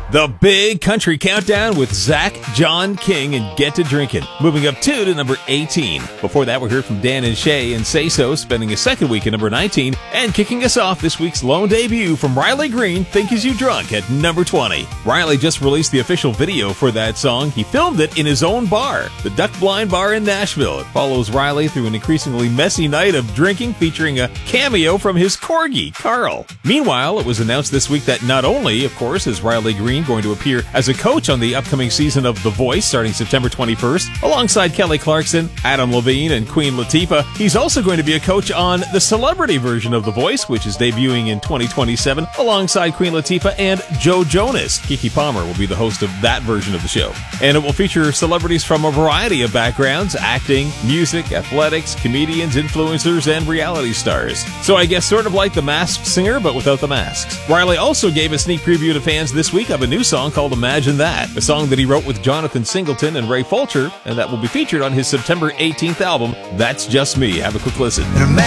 The Big Country Countdown with Zach, John King, and Get to Drinkin'. Moving up 2 to number 18. Before that, we heard from Dan and Shay and Say So, spending a second week at number 19. And kicking us off, this week's lone debut from Riley Green, Think Is You Drunk, at number 20. Riley just released the official video for that song. He filmed it in his own bar, the Duck Blind Bar in Nashville. It follows Riley through an increasingly messy night of drinking, featuring a cameo from his corgi, Carl. Meanwhile, it was announced this week that not only, of course, is Riley Green going to appear as a coach on the upcoming season of The Voice starting September 21st, alongside Kelly Clarkson, Adam Levine, and Queen Latifah, he's also going to be a coach on the celebrity version of The Voice, which is debuting in 2027, alongside Queen Latifah and Joe Jonas. Keke Palmer will be the host of that version of the show. And it will feature celebrities from a variety of backgrounds: acting, music, athletics, comedians, influencers, and reality stars. So I guess sort of like The Masked Singer, but without the masks. Riley also gave a sneak preview to fans this week of a new song called Imagine That, a song that he wrote with Jonathan Singleton and Ray Fulcher, and that will be featured on his September 18th album, That's Just Me. Have a quick listen.